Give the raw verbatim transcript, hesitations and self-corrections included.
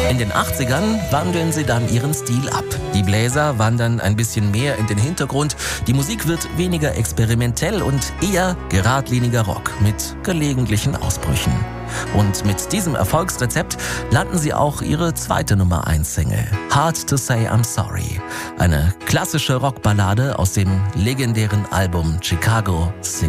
In den achtzigern wandeln sie dann ihren Stil ab. Die Bläser wandern ein bisschen mehr in den Hintergrund, die Musik wird weniger experimentell und eher geradliniger Rock mit gelegentlichen Ausbrüchen. Und mit diesem Erfolgsrezept landen sie auch ihre zweite Nummer eins Single, Hard to Say I'm Sorry, eine klassische Rockballade aus dem legendären Album Chicago Six.